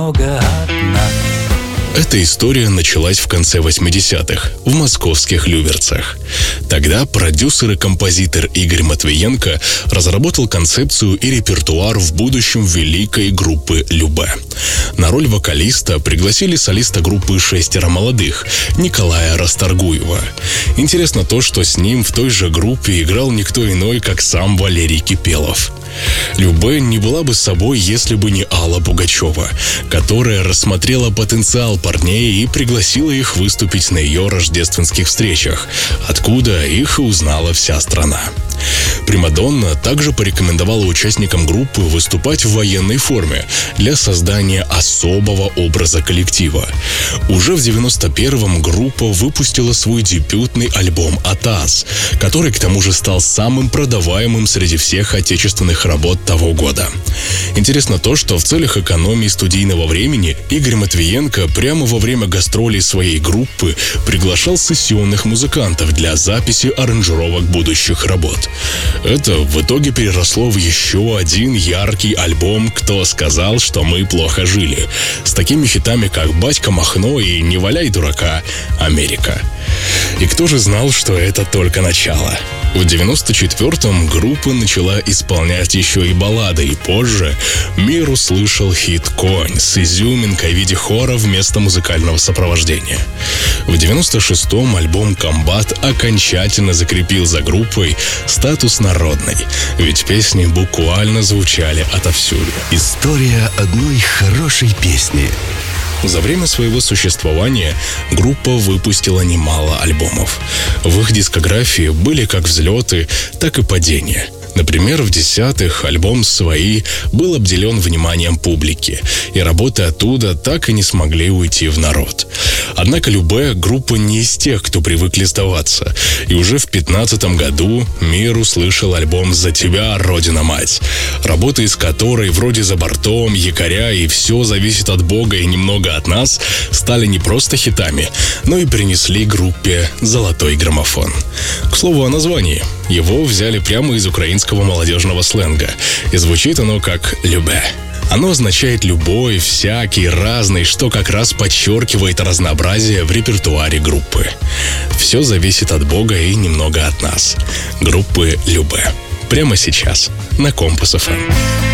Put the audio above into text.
Много от нас. Эта история началась в конце 80-х в московских Люберцах. Тогда продюсер и композитор Игорь Матвиенко разработал концепцию и репертуар в будущем великой группы «Любэ». На роль вокалиста пригласили солиста группы «Шестеро молодых» Николая Расторгуева. Интересно то, что с ним в той же группе играл никто иной, как сам Валерий Кипелов. «Любэ» не была бы собой, если бы не Алла Пугачева, которая рассмотрела потенциал парней и пригласила их выступить на ее рождественских встречах, откуда их и узнала вся страна. Примадонна также порекомендовала участникам группы выступать в военной форме для создания особого образа коллектива. Уже в 91-м группа выпустила свой дебютный альбом «Атас», который к тому же стал самым продаваемым среди всех отечественных работ того года. Интересно то, что в целях экономии студийного времени Игорь Матвиенко прямо во время гастролей своей группы приглашал сессионных музыкантов для записи аранжировок будущих работ. Это в итоге переросло в еще один яркий альбом «Кто сказал, что мы плохо жили», с такими хитами, как «Батька Махно» и «Не валяй дурака, Америка». И кто же знал, что это только начало? В 94-м группа начала исполнять еще и баллады, и позже мир услышал хит «Конь» с изюминкой в виде хора вместо музыкального сопровождения. В 96-м альбом «Комбат» окончательно закрепил за группой статус народной, ведь песни буквально звучали отовсюду. История одной хорошей песни. За время своего существования группа выпустила немало альбомов. В их дискографии были как взлеты, так и падения. Например, в 10-х альбом «Свои» был обделен вниманием публики, и работы оттуда так и не смогли уйти в народ. Однако «Любэ» группа не из тех, кто привыкли сдаваться, и уже в 15-м году мир услышал альбом «За тебя, Родина-мать», работы из которой вроде «За бортом», «Якоря» и «Все зависит от Бога и немного от нас» стали не просто хитами, но и принесли группе золотой граммофон. К слову о названии. Его взяли прямо из украинского молодежного сленга, и звучит оно как «Любэ». Оно означает «любой», «всякий», «разный», что как раз подчеркивает разнообразие в репертуаре группы. Все зависит от Бога и немного от нас. Группы «Любэ». Прямо сейчас на Компас ФМ.